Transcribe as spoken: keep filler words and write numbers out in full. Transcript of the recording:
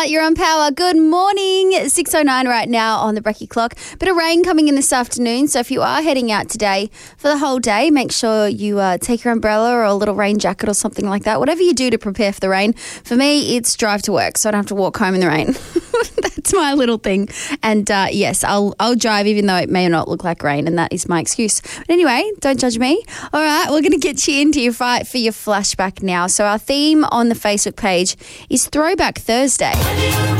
you're on Power. Good morning. six oh nine right now on the Brekkie clock. Bit of rain coming in this afternoon, so if you are heading out today for the whole day, make sure you uh, take your umbrella or a little rain jacket or something like that. Whatever you do to prepare for the rain. For me, it's drive to work, so I don't have to walk home in the rain. That's my little thing. And uh, yes, I'll I'll drive even though it may not look like rain, and that is my excuse. But anyway, don't judge me. All right, we're going to get you into your fight for your flashback now. So our theme on the Facebook page is Throwback Thursday.